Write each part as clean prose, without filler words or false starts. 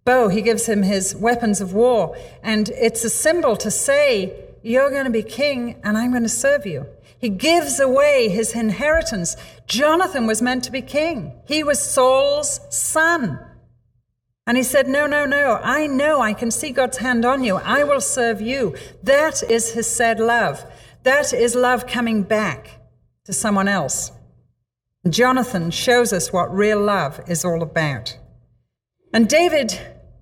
bow. He gives him his weapons of war. And it's a symbol to say, you're going to be king and I'm going to serve you. He gives away his inheritance. Jonathan was meant to be king. He was Saul's son. And he said, no, I know I can see God's hand on you. I will serve you. That is hesed love. That is love coming back to someone else. Jonathan shows us what real love is all about. And David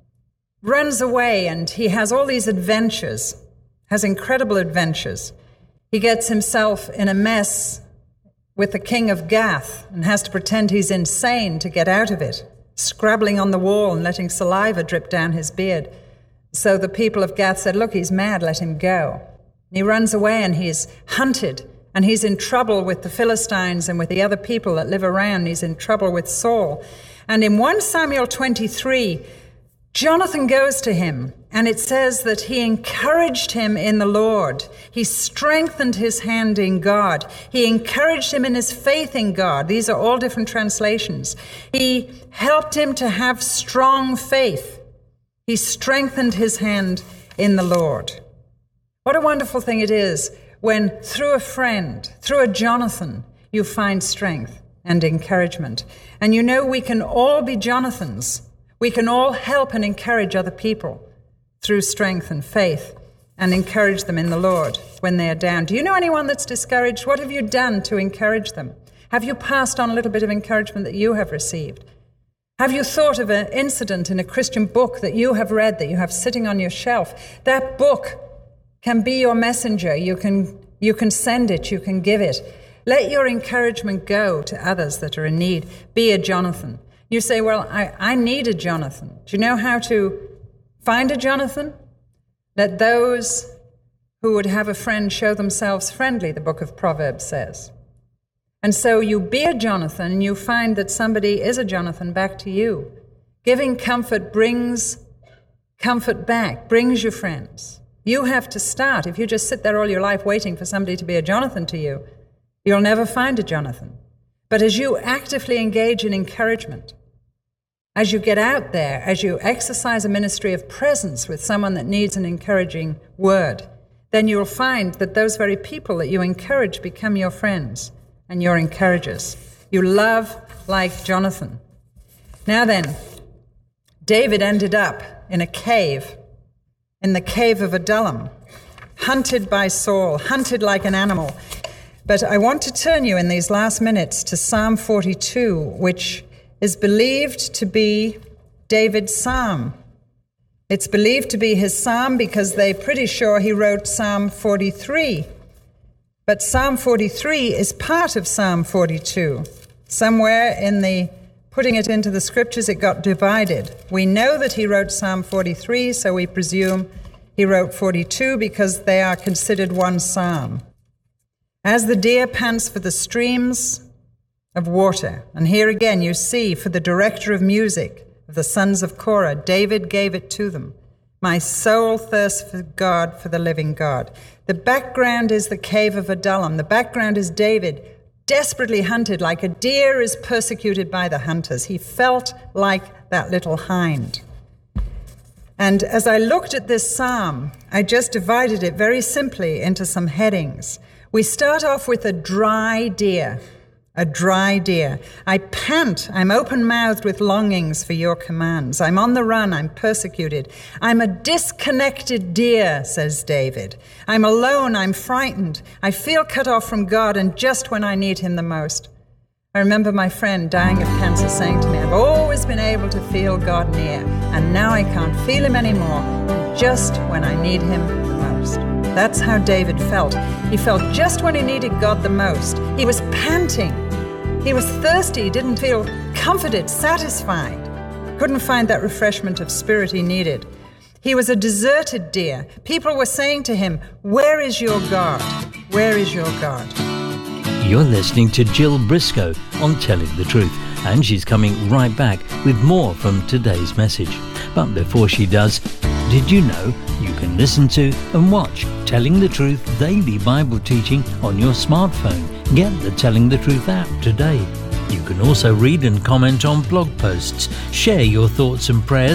runs away and he has all these adventures, has incredible adventures. He gets himself in a mess with the king of Gath and has to pretend he's insane to get out of it, scrabbling on the wall and letting saliva drip down his beard. So the people of Gath said, look, he's mad, let him go. And he runs away and he's hunted and he's in trouble with the Philistines and with the other people that live around. He's in trouble with Saul. And in 1 Samuel 23, Jonathan goes to him, and it says that he encouraged him in the Lord. He strengthened his hand in God. He encouraged him in his faith in God. These are all different translations. He helped him to have strong faith. He strengthened his hand in the Lord. What a wonderful thing it is when through a friend, through a Jonathan, you find strength and encouragement. And you know we can all be Jonathans. We can all help and encourage other people through strength and faith and encourage them in the Lord when they are down. Do you know anyone that's discouraged? What have you done to encourage them? Have you passed on a little bit of encouragement that you have received? Have you thought of an incident in a Christian book that you have read, that you have sitting on your shelf? That book can be your messenger. You can send it, you can give it. Let your encouragement go to others that are in need. Be a Jonathan. You say, well, I need a Jonathan. Do you know how to find a Jonathan? Let those who would have a friend show themselves friendly, the book of Proverbs says. And so you be a Jonathan and you find that somebody is a Jonathan back to you. Giving comfort brings comfort back, brings you friends. You have to start. If you just sit there all your life waiting for somebody to be a Jonathan to you, you'll never find a Jonathan. But as you actively engage in encouragement, as you get out there, as you exercise a ministry of presence with someone that needs an encouraging word, then you'll find that those very people that you encourage become your friends and your encouragers. You love like Jonathan. Now then, David ended up in a cave, in the cave of Adullam, hunted by Saul, hunted like an animal. But I want to turn you in these last minutes to Psalm 42, which is believed to be David's psalm. It's believed to be his psalm because they're pretty sure he wrote Psalm 43. But Psalm 43 is part of Psalm 42. Somewhere in the putting it into the scriptures, it got divided. We know that he wrote Psalm 43, so we presume he wrote 42 because they are considered one psalm. As the deer pants for the streams of water. And here again you see, for the director of music of the sons of Korah, David gave it to them. My soul thirsts for God, for the living God. The background is the cave of Adullam. The background is David, desperately hunted like a deer is persecuted by the hunters. He felt like that little hind. And as I looked at this psalm, I just divided it very simply into some headings. We start off with a dry deer. A dry deer. I pant, I'm open-mouthed with longings for your commands. I'm on the run, I'm persecuted. I'm a disconnected deer, says David. I'm alone, I'm frightened. I feel cut off from God, and just when I need him the most. I remember my friend dying of cancer saying to me, I've always been able to feel God near, and now I can't feel him anymore, just when I need him the most. That's how David felt. He felt just when he needed God the most. He was panting. He was thirsty. He didn't feel comforted, satisfied. Couldn't find that refreshment of spirit he needed. He was a deserted deer. People were saying to him, where is your God? Where is your God? You're listening to Jill Briscoe on Telling the Truth, and she's coming right back with more from today's message. But before she does, did you know you can listen to and watch Telling the Truth daily Bible teaching on your smartphone? Get the Telling the Truth app today. You can also read and comment on blog posts, share your thoughts and prayers